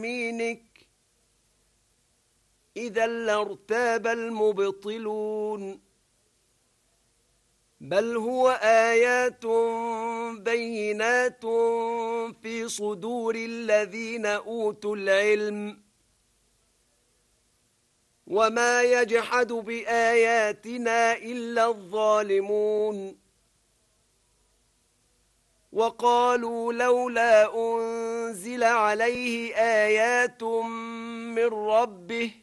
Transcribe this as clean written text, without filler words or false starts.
يمينك إذا لارتاب المبطلون بل هو آيات بينات في صدور الذين أوتوا العلم وما يجحد بآياتنا إلا الظالمون وقالوا لولا أنزل عليه آيات من ربه